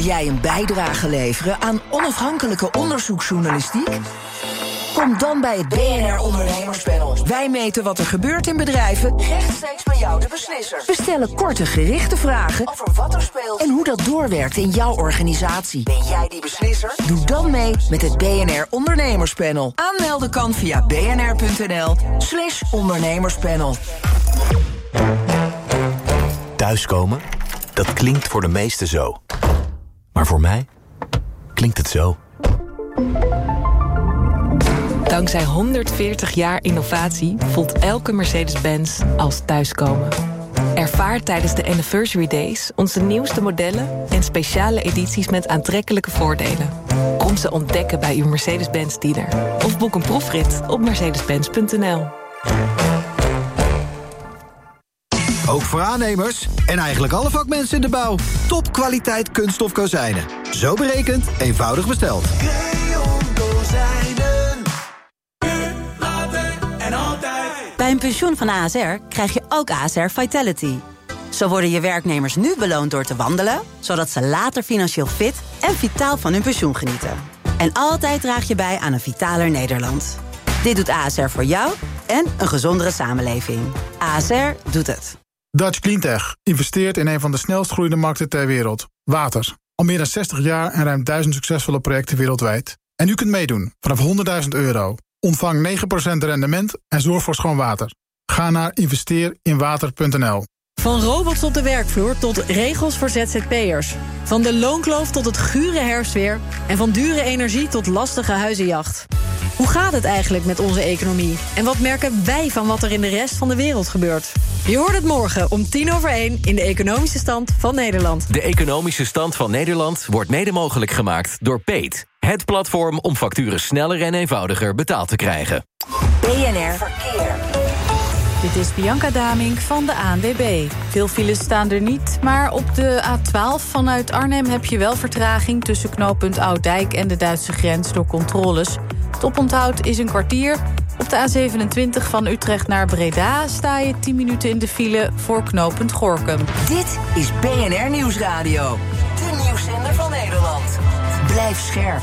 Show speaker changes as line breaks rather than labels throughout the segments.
jij een bijdrage leveren aan onafhankelijke onderzoeksjournalistiek? Kom dan bij het BNR Ondernemerspanel. Wij meten wat er gebeurt in bedrijven, rechtstreeks bij jou de beslisser. We stellen korte, gerichte vragen over wat er speelt en hoe dat doorwerkt in jouw organisatie. Ben jij die beslisser? Doe dan mee met het BNR Ondernemerspanel. Aanmelden kan via bnr.nl/ondernemerspanel.
Thuiskomen, dat klinkt voor de meesten zo. Maar voor mij klinkt het zo.
Dankzij 140 jaar innovatie voelt elke Mercedes-Benz als thuiskomen. Ervaar tijdens de Anniversary Days onze nieuwste modellen en speciale edities met aantrekkelijke voordelen. Kom ze ontdekken bij uw Mercedes-Benz dealer. Of boek een proefrit op mercedes-benz.nl.
Ook voor aannemers en eigenlijk alle vakmensen in de bouw. Topkwaliteit kunststof kozijnen. Zo berekend, eenvoudig besteld.
Bij een pensioen van ASR krijg je ook ASR Vitality. Zo worden je werknemers nu beloond door te wandelen, zodat ze later financieel fit en vitaal van hun pensioen genieten. En altijd draag je bij aan een vitaler Nederland. Dit doet ASR voor jou en een gezondere samenleving. ASR doet het.
Dutch Cleantech investeert in een van de snelst groeiende markten ter wereld. Water. Al meer dan 60 jaar en ruim 1000 succesvolle projecten wereldwijd. En u kunt meedoen vanaf €100.000. Ontvang 9% rendement en zorg voor schoon water. Ga naar investeerinwater.nl.
Van robots op de werkvloer tot regels voor ZZP'ers. Van de loonkloof tot het gure herfstweer. En van dure energie tot lastige huizenjacht. Hoe gaat het eigenlijk met onze economie? En wat merken wij van wat er in de rest van de wereld gebeurt? Je hoort het morgen om 1:10 in de Economische Stand van Nederland.
De Economische Stand van Nederland wordt mede mogelijk gemaakt door Peet. Het platform om facturen sneller en eenvoudiger betaald te krijgen.
BNR Verkeer.
Dit is Bianca Damink van de ANWB. Veel files staan er niet, maar op de A12 vanuit Arnhem heb je wel vertraging tussen knooppunt Ouddijk en de Duitse grens door controles. Het oponthoud is een kwartier. Op de A27 van Utrecht naar Breda sta je 10 minuten in de file voor knooppunt Gorinchem.
Dit is BNR Nieuwsradio. De nieuwszender van Nederland. Blijf scherp.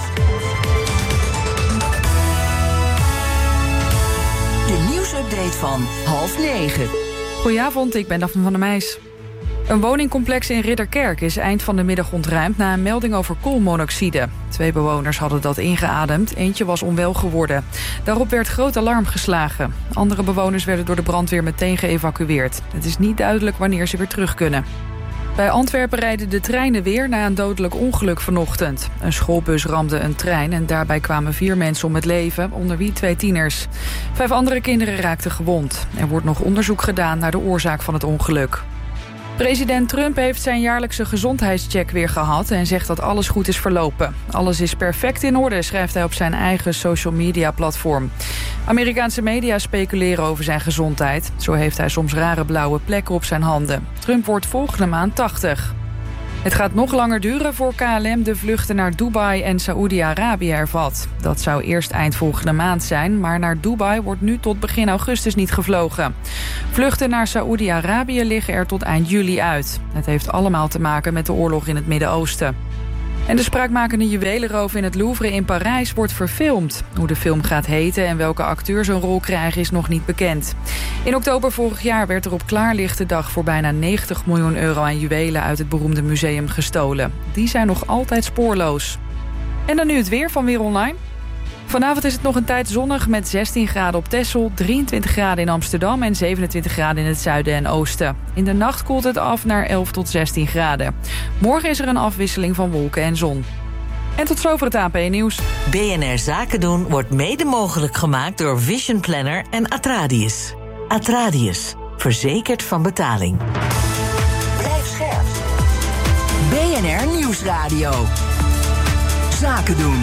De nieuwsupdate van 8:30.
Goedenavond, ik ben Daphne van der Meijs. Een woningcomplex in Ridderkerk is eind van de middag ontruimd na een melding over koolmonoxide. 2 bewoners hadden dat ingeademd, eentje was onwel geworden. Daarop werd groot alarm geslagen. Andere bewoners werden door de brandweer meteen geëvacueerd. Het is niet duidelijk wanneer ze weer terug kunnen. Bij Antwerpen rijden de treinen weer na een dodelijk ongeluk vanochtend. Een schoolbus ramde een trein en daarbij kwamen 4 mensen om het leven, onder wie 2 tieners. 5 andere kinderen raakten gewond. Er wordt nog onderzoek gedaan naar de oorzaak van het ongeluk. President Trump heeft zijn jaarlijkse gezondheidscheck weer gehad en zegt dat alles goed is verlopen. Alles is perfect in orde, schrijft hij op zijn eigen social media platform. Amerikaanse media speculeren over zijn gezondheid. Zo heeft hij soms rare blauwe plekken op zijn handen. Trump wordt volgende maand 80. Het gaat nog langer duren voor KLM de vluchten naar Dubai en Saoedi-Arabië hervat. Dat zou eerst eind volgende maand zijn, maar naar Dubai wordt nu tot begin augustus niet gevlogen. Vluchten naar Saoedi-Arabië liggen er tot eind juli uit. Het heeft allemaal te maken met de oorlog in het Midden-Oosten. En de spraakmakende juwelenroof in het Louvre in Parijs wordt verfilmd. Hoe de film gaat heten en welke acteurs een rol krijgen is nog niet bekend. In oktober vorig jaar werd er op klaarlichte dag voor bijna 90 miljoen euro aan juwelen uit het beroemde museum gestolen. Die zijn nog altijd spoorloos. En dan nu het weer van Weer Online. Vanavond is het nog een tijd zonnig met 16 graden op Texel, 23 graden in Amsterdam en 27 graden in het zuiden en oosten. In de nacht koelt het af naar 11 tot 16 graden. Morgen is er een afwisseling van wolken en zon. En tot zover het AP-nieuws.
BNR Zaken doen wordt mede mogelijk gemaakt door Vision Planner en Atradius. Atradius, verzekerd van betaling.
Blijf scherp. BNR Nieuwsradio. Zaken doen.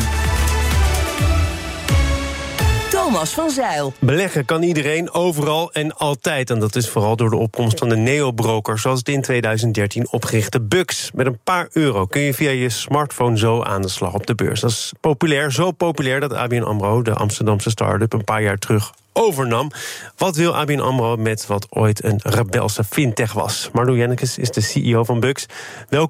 Thomas van Zijl.
Beleggen kan iedereen, overal en altijd. En dat is vooral door de opkomst van de neobroker, zoals het in 2013 opgerichte Bux. Met een paar euro kun je via je smartphone zo aan de slag op de beurs. Dat is populair, zo populair dat ABN AMRO, de Amsterdamse start-up, een paar jaar terug overnam. Wat wil ABN AMRO met wat ooit een rebelse fintech was? Marlo Jennekes is de CEO van Bux. Welkom.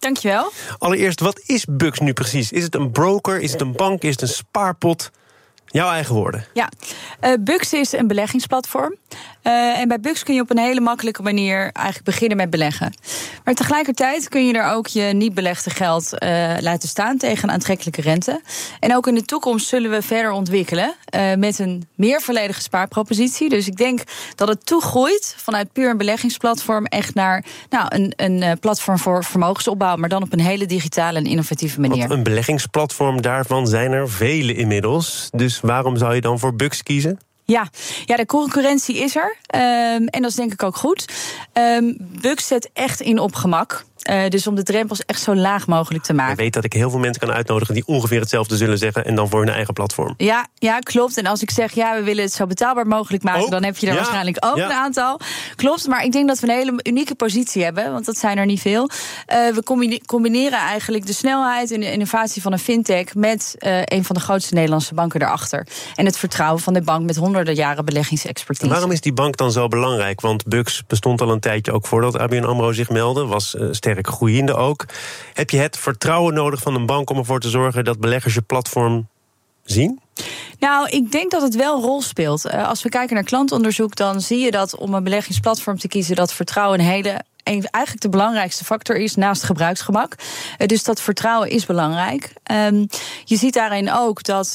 Dankjewel.
Allereerst, wat is Bux nu precies? Is het een broker, is het een bank, is het een spaarpot? Jouw eigen woorden.
Ja, Bux is een beleggingsplatform. En bij Bux kun je op een hele makkelijke manier eigenlijk beginnen met beleggen. Maar tegelijkertijd kun je er ook je niet belegde geld laten staan tegen een aantrekkelijke rente. En ook in de toekomst zullen we verder ontwikkelen met een meer volledige spaarpropositie. Dus ik denk dat het toegroeit vanuit puur een beleggingsplatform echt naar een platform voor vermogensopbouw, maar dan op een hele digitale en innovatieve manier.
Want een beleggingsplatform, daarvan zijn er vele inmiddels. Dus waarom zou je dan voor Bux kiezen?
Ja, de concurrentie is er. En dat is denk ik ook goed. Bux zet echt in op gemak. Dus om de drempels echt zo laag mogelijk te maken.
Ik weet dat ik heel veel mensen kan uitnodigen die ongeveer hetzelfde zullen zeggen en dan voor hun eigen platform.
Ja, klopt. En als ik zeg, we willen het zo betaalbaar mogelijk maken, dan heb je er waarschijnlijk ook een aantal. Klopt, maar ik denk dat we een hele unieke positie hebben, want dat zijn er niet veel. We combineren eigenlijk de snelheid en de innovatie van een fintech met een van de grootste Nederlandse banken erachter. En het vertrouwen van de bank met honderden jaren beleggingsexpertise.
En waarom is die bank dan zo belangrijk? Want Bux bestond al een tijdje ook voordat ABN AMRO zich meldde, was sterk groeiende ook. Heb je het vertrouwen nodig van een bank om ervoor te zorgen dat beleggers je platform zien?
Nou, ik denk dat het wel een rol speelt. Als we kijken naar klantonderzoek, dan zie je dat om een beleggingsplatform te kiezen, dat vertrouwen eigenlijk de belangrijkste factor is naast gebruiksgemak. Dus dat vertrouwen is belangrijk. Je ziet daarin ook dat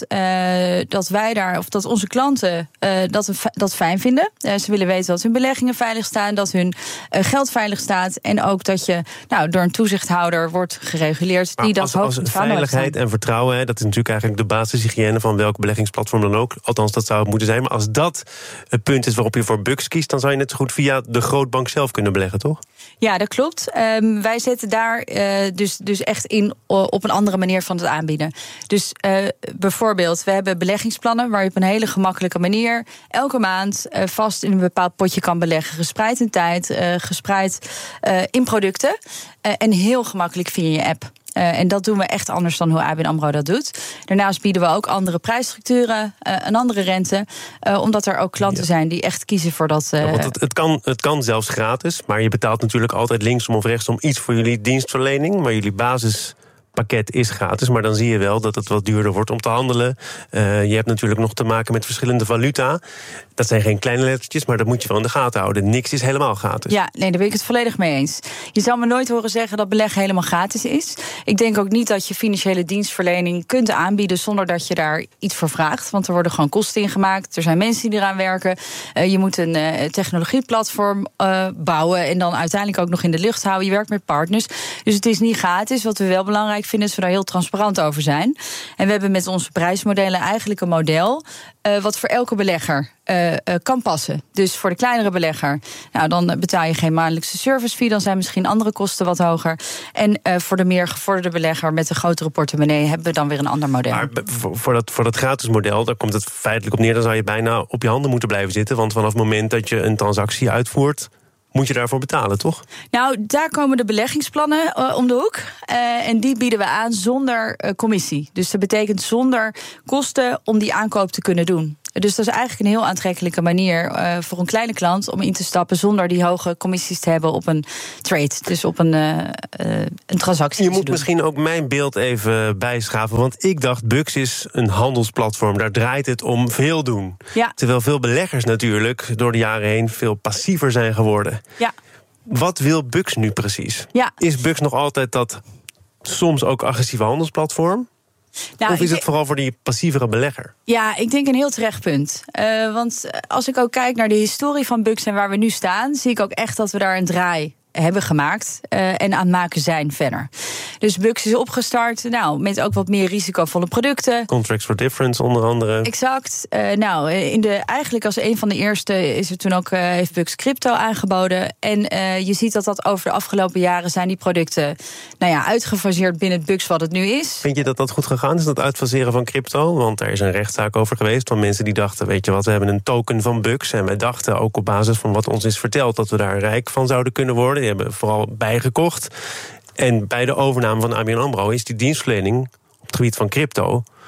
onze klanten dat fijn vinden. Ze willen weten dat hun beleggingen veilig staan, dat hun geld veilig staat en ook dat je door een toezichthouder wordt gereguleerd die dat hoog
als veiligheid en vertrouwen, dat is natuurlijk eigenlijk de basishygiëne van welk beleggingsplatform dan ook. Althans, dat zou het moeten zijn. Maar als dat het punt is waarop je voor Bux kiest, dan zou je net zo goed via de grootbank zelf kunnen beleggen, toch?
Ja, dat klopt. Wij zetten daar dus echt in op een andere manier van het aanbieden. Dus bijvoorbeeld, we hebben beleggingsplannen waar je op een hele gemakkelijke manier elke maand vast in een bepaald potje kan beleggen. Gespreid in tijd, gespreid in producten en heel gemakkelijk via je app. En dat doen we echt anders dan hoe ABN AMRO dat doet. Daarnaast bieden we ook andere prijsstructuren, een andere rente. Omdat er ook klanten zijn die echt kiezen voor dat.
Want het kan zelfs gratis, maar je betaalt natuurlijk altijd linksom of rechtsom iets voor jullie dienstverlening. Maar jullie basispakket is gratis, maar dan zie je wel dat het wat duurder wordt om te handelen. Je hebt natuurlijk nog te maken met verschillende valuta. Dat zijn geen kleine lettertjes, maar dat moet je wel in de gaten houden. Niks is helemaal gratis.
Ja, nee, daar ben ik het volledig mee eens. Je zal me nooit horen zeggen dat beleggen helemaal gratis is. Ik denk ook niet dat je financiële dienstverlening kunt aanbieden zonder dat je daar iets voor vraagt. Want er worden gewoon kosten ingemaakt. Er zijn mensen die eraan werken. Je moet een technologieplatform bouwen en dan uiteindelijk ook nog in de lucht houden. Je werkt met partners. Dus het is niet gratis. Wat we wel belangrijk vinden is dat we daar heel transparant over zijn. En we hebben met onze prijsmodellen eigenlijk een model wat voor elke belegger kan passen. Dus voor de kleinere belegger, dan betaal je geen maandelijkse service fee, dan zijn misschien andere kosten wat hoger. En voor de meer gevorderde belegger met een grotere portemonnee hebben we dan weer een ander model.
Maar voor dat gratis model, daar komt het feitelijk op neer, dan zou je bijna op je handen moeten blijven zitten. Want vanaf het moment dat je een transactie uitvoert, moet je daarvoor betalen, toch?
Nou, daar komen de beleggingsplannen om de hoek. En die bieden we aan zonder commissie. Dus dat betekent zonder kosten om die aankoop te kunnen doen. Dus dat is eigenlijk een heel aantrekkelijke manier voor een kleine klant om in te stappen zonder die hoge commissies te hebben op een trade. Dus op een transactie.
Je moet misschien ook mijn beeld even bijschaven. Want ik dacht, Bux is een handelsplatform. Daar draait het om veel doen.
Ja.
Terwijl veel beleggers natuurlijk door de jaren heen veel passiever zijn geworden.
Ja.
Wat wil Bux nu precies?
Ja.
Is Bux nog altijd dat soms ook agressieve handelsplatform? Of is het vooral voor die passievere belegger?
Ja, ik denk een heel terecht punt. Want als ik ook kijk naar de historie van Bux en waar we nu staan, zie ik ook echt dat we daar een draai hebben gemaakt en aan het maken zijn verder. Dus Bux is opgestart met ook wat meer risicovolle producten.
Contracts for Difference onder andere.
Exact. Eigenlijk als een van de eerste is er toen ook heeft Bux crypto aangeboden. En je ziet dat over de afgelopen jaren zijn die producten uitgefaseerd binnen het Bux wat het nu is.
Vind je dat goed gegaan is, dat uitfaseren van crypto? Want er is een rechtszaak over geweest van mensen die dachten, weet je wat, we hebben een token van Bux en wij dachten ook op basis van wat ons is verteld dat we daar rijk van zouden kunnen worden. Die hebben vooral bijgekocht. En bij de overname van ABN AMRO is die dienstverlening op het gebied van crypto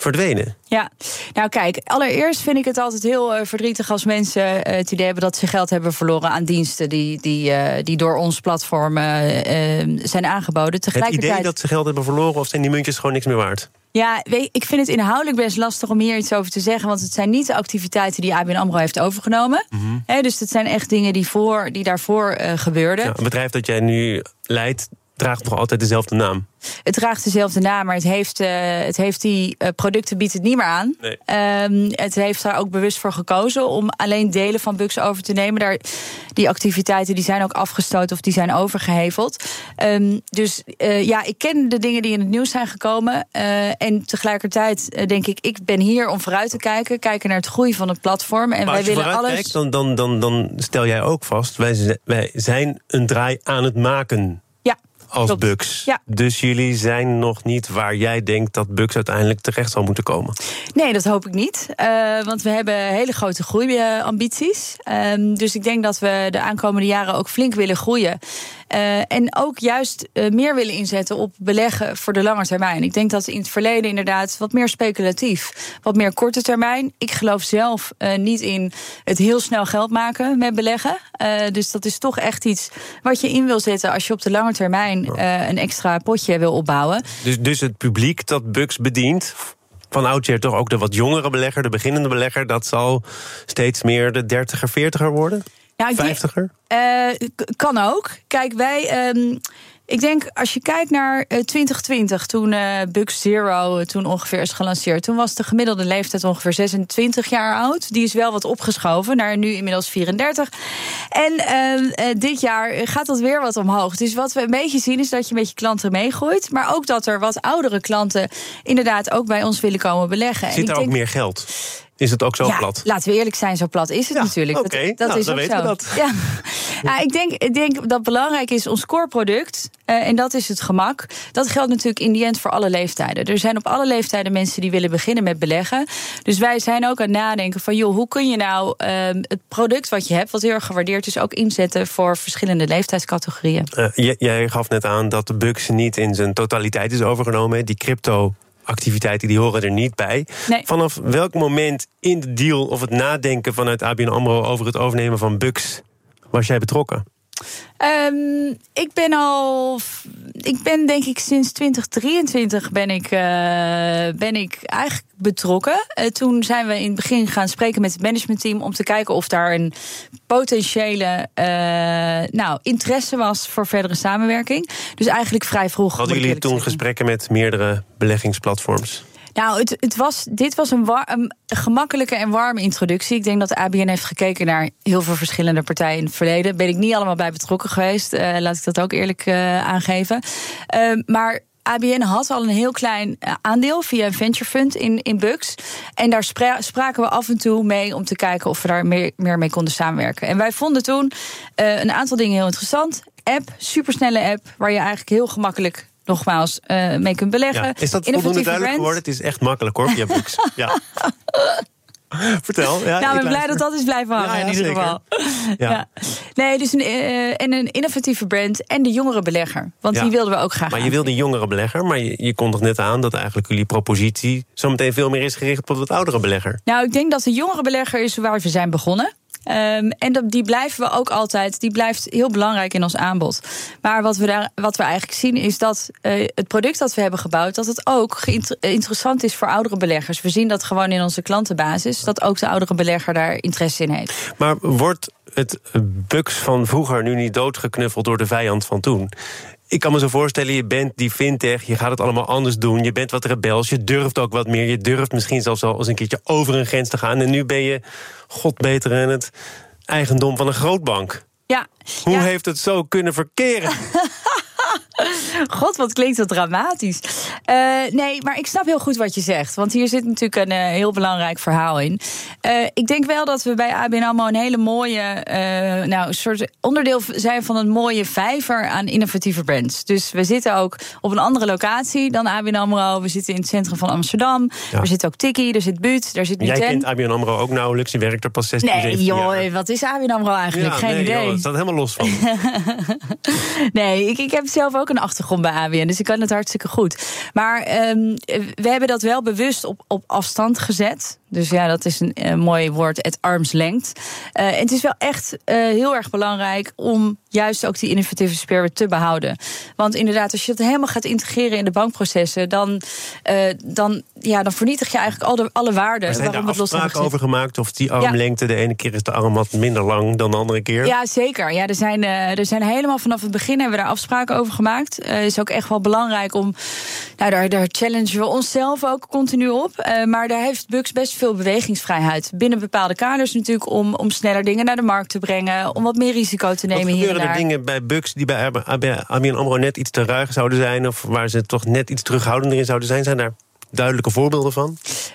verdwenen.
Ja, nou kijk, allereerst vind ik het altijd heel verdrietig als mensen het idee hebben dat ze geld hebben verloren aan diensten die door ons platform zijn aangeboden.
Het idee dat ze geld hebben verloren, of zijn die muntjes gewoon niks meer waard?
Ja, ik vind het inhoudelijk best lastig om hier iets over te zeggen, want het zijn niet de activiteiten die ABN AMRO heeft overgenomen. Mm-hmm. Dus het zijn echt dingen die daarvoor gebeurden. Ja,
een bedrijf dat jij nu leidt draagt nog altijd dezelfde naam.
Het draagt dezelfde naam, maar het heeft die producten biedt het niet meer aan. Nee. Het heeft daar ook bewust voor gekozen om alleen delen van Bux over te nemen. Die activiteiten die zijn ook afgestoten of die zijn overgeheveld. Dus ik ken de dingen die in het nieuws zijn gekomen. En tegelijkertijd denk ik ben hier om vooruit te kijken naar het groeien van het platform. En
maar
wij willen alles.
Kijkt, dan stel jij ook vast, wij zijn een draai aan het maken. Als Bux. Ja. Dus jullie zijn nog niet waar jij denkt dat Bux uiteindelijk terecht zal moeten komen?
Nee, dat hoop ik niet. Want we hebben hele grote groeiambities. Dus ik denk dat we de aankomende jaren ook flink willen groeien. En ook juist meer willen inzetten op beleggen voor de lange termijn. Ik denk dat in het verleden inderdaad wat meer speculatief, wat meer korte termijn. Ik geloof zelf niet in het heel snel geld maken met beleggen. Dus dat is toch echt iets wat je in wil zetten als je op de lange termijn een extra potje wil opbouwen.
Dus het publiek dat Bux bedient, van oudsher toch ook de wat jongere belegger, de beginnende belegger, dat zal steeds meer de 30er, 40er worden? Ja, 50er?
Kan ook. Kijk, ik denk, als je kijkt naar 2020, toen Bux Zero toen ongeveer is gelanceerd, toen was de gemiddelde leeftijd ongeveer 26 jaar oud. Die is wel wat opgeschoven naar nu inmiddels 34. En dit jaar gaat dat weer wat omhoog. Dus wat we een beetje zien is dat je met je klanten meegroeit, maar ook dat er wat oudere klanten inderdaad ook bij ons willen komen beleggen.
Zit er ook meer geld? Is het ook zo plat?
Laten we eerlijk zijn, zo plat is het natuurlijk.
Okay. Dat is
ook
weten
zo.
We dat.
Ja. Nou, ik denk dat belangrijk is ons core product. En dat is het gemak. Dat geldt natuurlijk in die end voor alle leeftijden. Er zijn op alle leeftijden mensen die willen beginnen met beleggen. Dus wij zijn ook aan het nadenken van, joh, hoe kun je nou het product wat je hebt, wat heel erg gewaardeerd is, ook inzetten voor verschillende leeftijdscategorieën.
Jij gaf net aan dat de Bux niet in zijn totaliteit is overgenomen. Die crypto-activiteiten die horen er niet bij. Nee. Vanaf welk moment in de deal of het nadenken vanuit ABN AMRO over het overnemen van Bux was jij betrokken?
Ik ben denk ik sinds 2023 ben ik eigenlijk betrokken. Toen zijn we in het begin gaan spreken met het managementteam om te kijken of daar een potentiële interesse was voor verdere samenwerking. Dus eigenlijk vrij vroeg.
Hadden jullie toen gesprekken met meerdere beleggingsplatforms?
Nou, dit was een gemakkelijke en warme introductie. Ik denk dat de ABN heeft gekeken naar heel veel verschillende partijen in het verleden. Ben ik niet allemaal bij betrokken geweest. Laat ik dat ook eerlijk aangeven. Maar ABN had al een heel klein aandeel via een venture fund in Bux. En daar spraken we af en toe mee om te kijken of we daar meer mee konden samenwerken. En wij vonden toen een aantal dingen heel interessant. Supersnelle app, waar je eigenlijk heel gemakkelijk nogmaals mee kunt beleggen.
Ja, is dat voldoende duidelijk geworden? Het is echt makkelijk hoor, via Bux. Ja. Vertel. Ja,
ik ben blij dat dat is blijven hangen in ieder geval. Ja. Nee, dus een innovatieve brand en de jongere belegger. Want die wilden we ook graag.
Maar je wil die jongere belegger, maar je kondigt net aan dat eigenlijk jullie propositie zometeen veel meer is gericht op wat oudere belegger.
Nou, ik denk dat de jongere belegger is waar we zijn begonnen. En die blijven we ook altijd, die blijft heel belangrijk in ons aanbod. Maar wat we eigenlijk zien is dat het product dat we hebben gebouwd, dat het ook interessant is voor oudere beleggers. We zien dat gewoon in onze klantenbasis, dat ook de oudere belegger daar interesse in heeft.
Maar wordt het Bux van vroeger nu niet doodgeknuffeld door de vijand van toen? Ik kan me zo voorstellen, je bent die fintech, je gaat het allemaal anders doen, je bent wat rebels, je durft ook wat meer, je durft misschien zelfs al eens een keertje over een grens te gaan. En nu ben je, god beter, in het eigendom van een grootbank.
Ja.
Hoe heeft het zo kunnen verkeren?
God, wat klinkt dat dramatisch. Nee, maar ik snap heel goed wat je zegt. Want hier zit natuurlijk een heel belangrijk verhaal in. Ik denk wel dat we bij ABN AMRO een hele mooie soort onderdeel zijn van een mooie vijver aan innovatieve brands. Dus we zitten ook op een andere locatie dan ABN AMRO. We zitten in het centrum van Amsterdam. Ja. Er zit ook Tikkie, er zit Buut, daar zit Muten.
Jij kent ABN AMRO ook nauwelijks. Je werkt er pas 16 jaar.
Nee, joh, wat is ABN AMRO eigenlijk? Geen idee.
Joh, het staat helemaal los van.
Nee, ik heb zelf ook een achtergrond begon bij ABN, dus ik kan het hartstikke goed. Maar we hebben dat wel bewust op afstand gezet. Dus ja, dat is een mooi woord, at arm's length. En het is wel echt heel erg belangrijk om juist ook die innovatieve spirit te behouden. Want inderdaad, als je het helemaal gaat integreren in de bankprocessen, dan vernietig je eigenlijk alle waarden.
Er zijn daar afspraken over gemaakt of die armlengte, de ene keer is de arm wat minder lang dan de andere keer?
Ja, zeker. Ja, er zijn helemaal vanaf het begin hebben we daar afspraken over gemaakt. Is ook echt wel belangrijk om, daar challengen we onszelf ook continu op. Maar daar heeft Bucks best veel bewegingsvrijheid. Binnen bepaalde kaders natuurlijk om sneller dingen naar de markt te brengen, om wat meer risico te nemen hier.
Gebeuren er dingen bij Bucks die bij ABN AMRO net iets te ruig zouden zijn, of waar ze toch net iets terughoudender in zouden zijn? Zijn daar duidelijke voorbeelden van?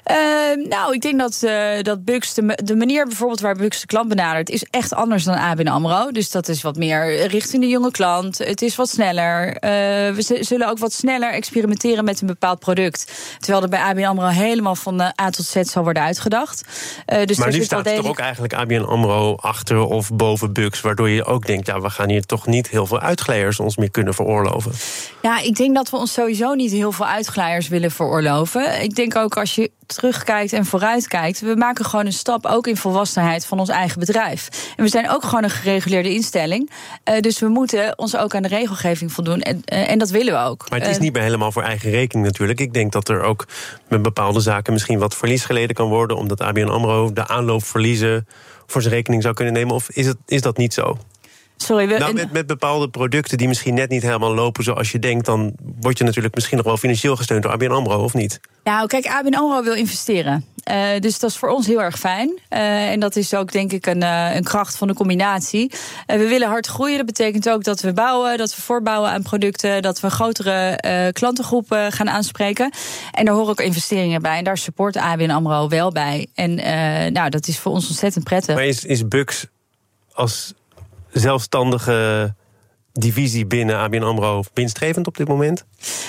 Ik denk dat Bucks, de manier bijvoorbeeld waar Bucks de klant benadert, is echt anders dan ABN AMRO. Dus dat is wat meer richting de jonge klant. Het is wat sneller. We zullen ook wat sneller experimenteren met een bepaald product. Terwijl er bij ABN AMRO helemaal van A tot Z zal worden uitgedacht. Dus
maar nu staat er toch ook eigenlijk ABN AMRO achter of boven Bucks, waardoor je ook denkt, we gaan hier toch niet heel veel uitglijers ons meer kunnen veroorloven.
Ja, ik denk dat we ons sowieso niet heel veel uitglijers willen veroorloven. Ik denk ook als je terugkijkt en vooruitkijkt, we maken gewoon een stap ook in volwassenheid van ons eigen bedrijf. En we zijn ook gewoon een gereguleerde instelling. Dus we moeten ons ook aan de regelgeving voldoen. En dat willen we ook.
Maar het is niet meer helemaal voor eigen rekening natuurlijk. Ik denk dat er ook met bepaalde zaken misschien wat verlies geleden kan worden, omdat ABN AMRO de aanloopverliezen voor zijn rekening zou kunnen nemen. Of is dat niet zo?
Sorry,
met bepaalde producten die misschien net niet helemaal lopen zoals je denkt, dan word je natuurlijk misschien nog wel financieel gesteund door ABN AMRO, of niet?
Nou, kijk, ABN AMRO wil investeren. Dus dat is voor ons heel erg fijn. En dat is ook, denk ik, een kracht van de combinatie. We willen hard groeien. Dat betekent ook dat we bouwen, dat we voorbouwen aan producten, dat we grotere klantengroepen gaan aanspreken. En daar horen ook investeringen bij. En daar support ABN AMRO wel bij. En dat is voor ons ontzettend prettig.
Maar is Bucks als zelfstandige divisie binnen ABN AMRO winstgevend op dit moment?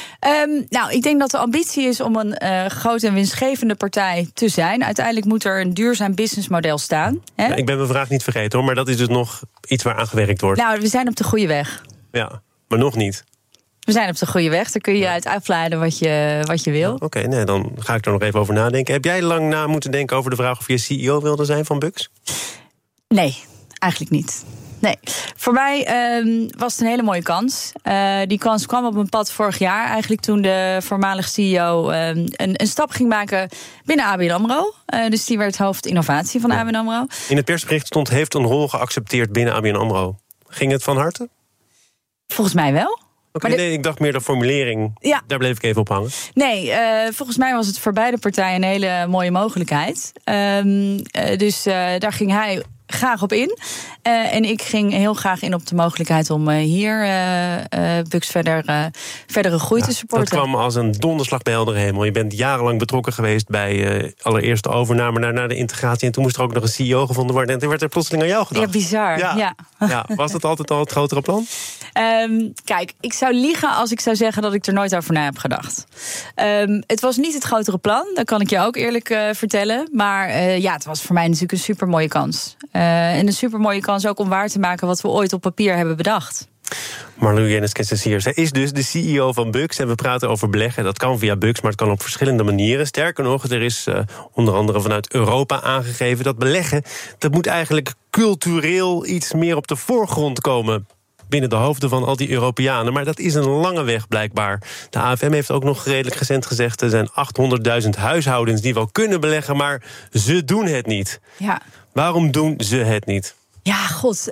Ik denk dat de ambitie is om een grote en winstgevende partij te zijn. Uiteindelijk moet er een duurzaam businessmodel staan. Hè?
Ja, ik ben mijn vraag niet vergeten, hoor, maar dat is dus nog iets waar aan gewerkt wordt.
Nou, we zijn op de goede weg.
Ja, maar nog niet.
We zijn op de goede weg. Daar kun je uit afleiden wat je wil.
Oké, dan ga ik er nog even over nadenken. Heb jij lang na moeten denken over de vraag of je CEO wilde zijn van Bucks?
Nee, eigenlijk niet. Nee, voor mij was het een hele mooie kans. Die kans kwam op mijn pad vorig jaar. Eigenlijk toen de voormalige CEO een stap ging maken binnen ABN AMRO. Dus die werd hoofd innovatie van ABN AMRO.
In het persbericht stond, heeft een rol geaccepteerd binnen ABN AMRO. Ging het van harte?
Volgens mij wel.
Nee, ik dacht meer de formulering. Ja. Daar bleef ik even op hangen.
Nee, volgens mij was het voor beide partijen een hele mooie mogelijkheid. Dus daar ging hij graag op in. En ik ging heel graag in op de mogelijkheid om hier Bucks verdere groei te supporten.
Dat kwam als een donderslag bij heldere hemel. Je bent jarenlang betrokken geweest bij allereerst de overname naar de integratie. En toen moest er ook nog een CEO gevonden worden. En toen werd er plotseling aan jou gedacht.
Ja, bizar. Ja.
Was dat altijd al het grotere plan?
Kijk, ik zou liegen als ik zou zeggen dat ik er nooit over na heb gedacht. Het was niet het grotere plan. Dat kan ik je ook eerlijk vertellen. Maar het was voor mij natuurlijk een supermooie kans. En een supermooie kans ook om waar te maken wat we ooit op papier hebben bedacht.
Marlou Jennis-Kenstens, zij is dus de CEO van Bucks. En we praten over beleggen. Dat kan via Bucks, maar het kan op verschillende manieren. Sterker nog, er is onder andere vanuit Europa aangegeven dat beleggen, dat moet eigenlijk cultureel iets meer op de voorgrond komen binnen de hoofden van al die Europeanen. Maar dat is een lange weg blijkbaar. De AFM heeft ook nog redelijk recent gezegd, er zijn 800.000 huishoudens die wel kunnen beleggen, maar ze doen het niet.
Ja.
Waarom doen ze het niet?
Ja, god.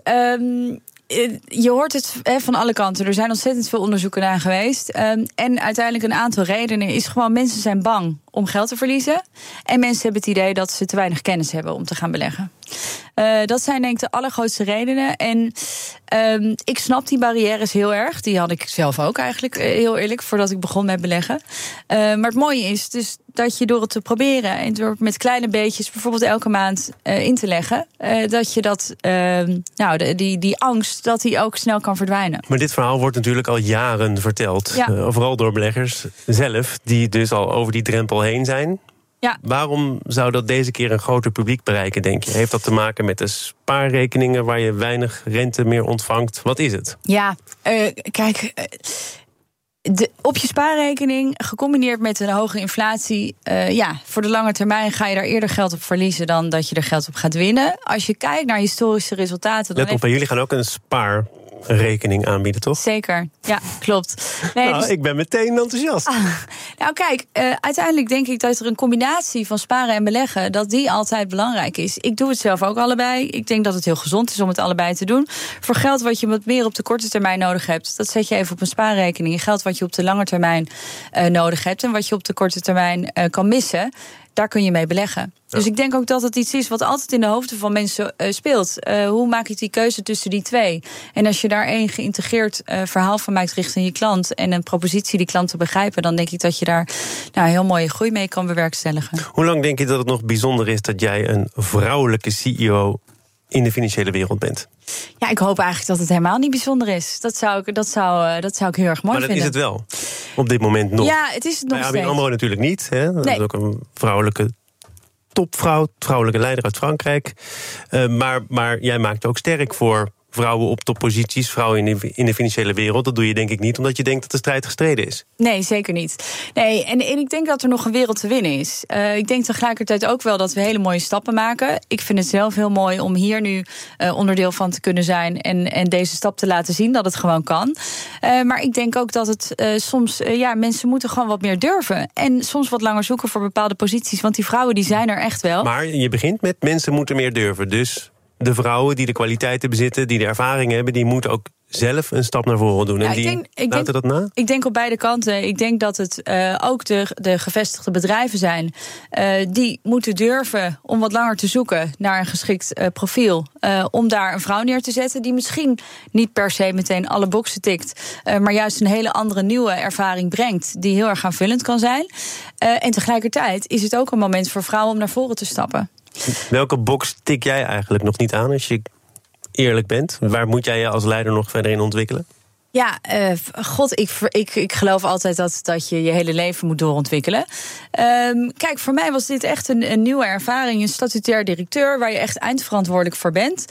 Je hoort het van alle kanten. Er zijn ontzettend veel onderzoeken naar geweest. En uiteindelijk een aantal redenen is gewoon, mensen zijn bang om geld te verliezen. En mensen hebben het idee dat ze te weinig kennis hebben om te gaan beleggen. Dat zijn denk ik de allergrootste redenen. En ik snap die barrières heel erg. Die had ik zelf ook eigenlijk, heel eerlijk, voordat ik begon met beleggen. Maar het mooie is dus dat je door het te proberen en door met kleine beetjes, bijvoorbeeld elke maand in te leggen, dat je die angst, dat die ook snel kan verdwijnen.
Maar dit verhaal wordt natuurlijk al jaren verteld. Ja. Vooral door beleggers zelf, die dus al over die drempel heen zijn.
Ja.
Waarom zou dat deze keer een groter publiek bereiken, denk je? Heeft dat te maken met de spaarrekeningen waar je weinig rente meer ontvangt? Wat is het?
Ja, kijk, Op je spaarrekening, gecombineerd met een hoge inflatie... voor de lange termijn ga je daar eerder geld op verliezen... dan dat je er geld op gaat winnen. Als je kijkt naar historische resultaten...
Let op, jullie gaan ook een spaarrekening aanbieden, toch?
Zeker, ja, klopt. Nee,
ik ben meteen enthousiast.
Nou kijk, uiteindelijk denk ik dat er een combinatie van sparen en beleggen... dat die altijd belangrijk is. Ik doe het zelf ook allebei. Ik denk dat het heel gezond is om het allebei te doen. Voor geld wat je wat meer op de korte termijn nodig hebt... dat zet je even op een spaarrekening. Geld wat je op de lange termijn nodig hebt... en wat je op de korte termijn kan missen... daar kun je mee beleggen. Ja. Dus ik denk ook dat het iets is wat altijd in de hoofden van mensen speelt. Hoe maak ik die keuze tussen die twee? En als je daar één geïntegreerd verhaal van maakt richting je klant... en een propositie die klanten begrijpen... dan denk ik dat je daar heel mooie groei mee kan bewerkstelligen.
Hoe lang denk je dat het nog bijzonder is... dat jij een vrouwelijke CEO in de financiële wereld bent?
Ja, ik hoop eigenlijk dat het helemaal niet bijzonder is. Dat zou ik heel erg mooi vinden.
Maar dat is het wel, op dit moment nog.
Ja, het is het nog steeds.
ABN AMRO natuurlijk niet. Hè? Dat is ook een vrouwelijke topvrouw, vrouwelijke leider uit Frankrijk. Maar jij maakt ook sterk voor vrouwen op topposities, vrouwen in de financiële wereld. Dat doe je denk ik niet omdat je denkt dat de strijd gestreden is.
Nee, zeker niet. Nee, en ik denk dat er nog een wereld te winnen is. Ik denk tegelijkertijd ook wel dat we hele mooie stappen maken. Ik vind het zelf heel mooi om hier nu onderdeel van te kunnen zijn en deze stap te laten zien dat het gewoon kan. Maar ik denk ook dat het soms, mensen moeten gewoon wat meer durven. En soms wat langer zoeken voor bepaalde posities, want die vrouwen die zijn er echt wel.
Maar je begint met mensen moeten meer durven, dus de vrouwen die de kwaliteiten bezitten, die de ervaring hebben, die moeten ook zelf een stap naar voren doen. En laten dat na?
Ik denk op beide kanten. Ik denk dat het ook de gevestigde bedrijven zijn. Die moeten durven om wat langer te zoeken naar een geschikt profiel. Om daar een vrouw neer te zetten die misschien niet per se meteen alle boxen tikt. Maar juist een hele andere nieuwe ervaring brengt. Die heel erg aanvullend kan zijn. En tegelijkertijd is het ook een moment voor vrouwen om naar voren te stappen.
Welke box tik jij eigenlijk nog niet aan als je eerlijk bent? Waar moet jij je als leider nog verder in ontwikkelen?
Ja, ik geloof altijd dat je je hele leven moet doorontwikkelen. Kijk, voor mij was dit echt een nieuwe ervaring. Een statutair directeur waar je echt eindverantwoordelijk voor bent.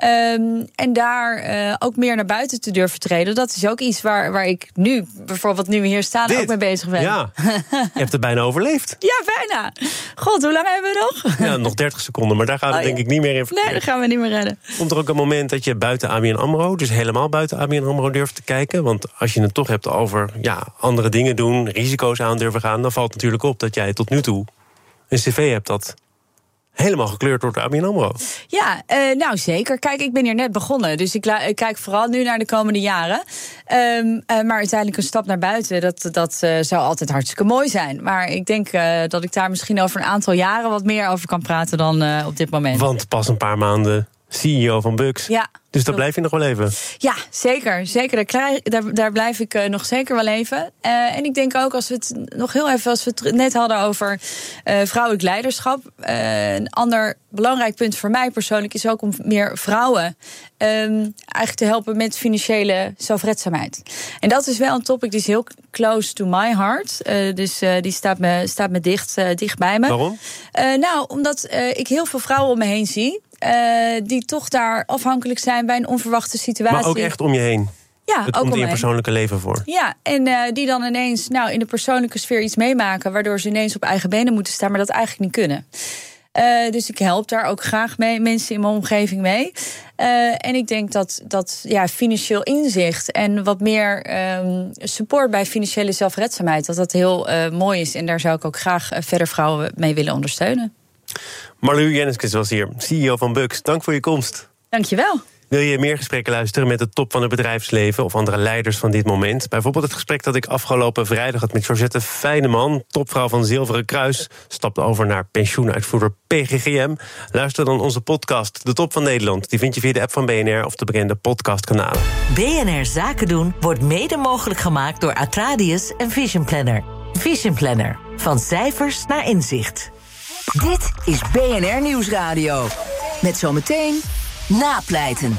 En daar ook meer naar buiten te durven treden. Dat is ook iets waar ik nu, bijvoorbeeld nu we hier staan, ook mee bezig ben.
Ja, je hebt het bijna overleefd.
Ja, bijna. God, hoe lang hebben we nog?
Ja, nog 30 seconden, maar daar gaat het denk ik niet meer in verkeerd.
Nee, dat gaan we niet meer redden.
Komt er ook een moment dat je buiten ABN AMRO, dus helemaal buiten ABN AMRO durft te kijken? Want als je het toch hebt over andere dingen doen, risico's aan durven gaan, dan valt natuurlijk op dat jij tot nu toe een cv hebt dat helemaal gekleurd door de ABN AMRO.
Ja, nou zeker. Kijk, ik ben hier net begonnen. Dus ik kijk vooral nu naar de komende jaren. Maar uiteindelijk een stap naar buiten, dat zou altijd hartstikke mooi zijn. Maar ik denk dat ik daar misschien over een aantal jaren wat meer over kan praten dan op dit moment.
Want pas een paar maanden CEO van Bucks. Ja, dus daar blijf je nog wel even.
Ja, zeker. Daar blijf ik nog zeker wel even. En ik denk ook, als we het net hadden over vrouwelijk leiderschap. Een ander belangrijk punt voor mij persoonlijk is ook om meer vrouwen eigenlijk te helpen met financiële zelfredzaamheid. En dat is wel een topic die is heel close to my heart. Dus die staat me dicht bij me.
Waarom?
Omdat ik heel veel vrouwen om me heen zie die toch daar afhankelijk zijn bij een onverwachte situatie.
Maar ook echt om je heen?
Ja,
het
ook
komt in
om
je persoonlijke leven voor.
Ja, en die dan ineens in de persoonlijke sfeer iets meemaken, waardoor ze ineens op eigen benen moeten staan, maar dat eigenlijk niet kunnen. Dus ik help daar ook graag mensen in mijn omgeving mee. En ik denk dat financieel inzicht en wat meer support bij financiële zelfredzaamheid, dat heel mooi is. En daar zou ik ook graag verder vrouwen mee willen ondersteunen.
Marlu Jenniskens was hier, CEO van Bucks. Dank voor je komst.
Dank je wel.
Wil je meer gesprekken luisteren met de top van het bedrijfsleven of andere leiders van dit moment? Bijvoorbeeld het gesprek dat ik afgelopen vrijdag had met Georgette Feyneman, topvrouw van Zilveren Kruis, stapte over naar pensioenuitvoerder PGGM. Luister dan onze podcast, De Top van Nederland. Die vind je via de app van BNR of de bekende podcastkanalen.
BNR Zaken doen wordt mede mogelijk gemaakt door Atradius en Vision Planner. Vision Planner, van cijfers naar inzicht.
Dit is BNR Nieuwsradio. Met zometeen Napleiten.